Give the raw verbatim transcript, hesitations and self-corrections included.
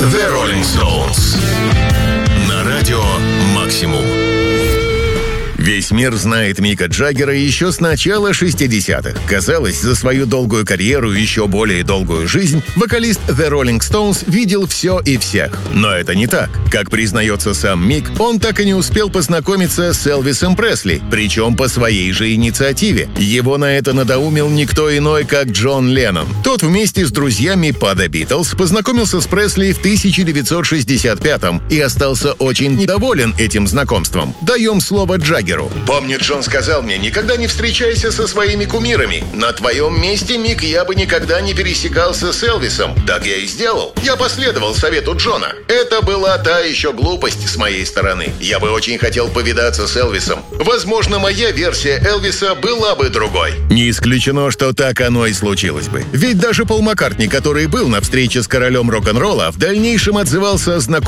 The Rolling Stones. На радио «Максимум». Весь мир знает Мика Джаггера еще с начала шестидесятых. Казалось, за свою долгую карьеру и еще более долгую жизнь вокалист The Rolling Stones видел все и всех. Но это не так. Как признается сам Мик, он так и не успел познакомиться с Элвисом Пресли, причем по своей же инициативе. Его на это надоумил никто иной, как Джон Леннон. Тот вместе с друзьями по The Beatles познакомился с Пресли в тысяча девятьсот шестьдесят пятом и остался очень недоволен этим знакомством. Даем слово Джаггеру. Помню, Джон сказал мне: никогда не встречайся со своими кумирами. На твоем месте, Мик, я бы никогда не пересекался с Элвисом. Так я и сделал. Я последовал совету Джона. Это была та еще глупость с моей стороны. Я бы очень хотел повидаться с Элвисом. Возможно, моя версия Элвиса была бы другой. Не исключено, что так оно и случилось бы. Ведь даже Пол Маккартни, который был на встрече с королем рок-н-ролла, в дальнейшем отзывался о знакомстве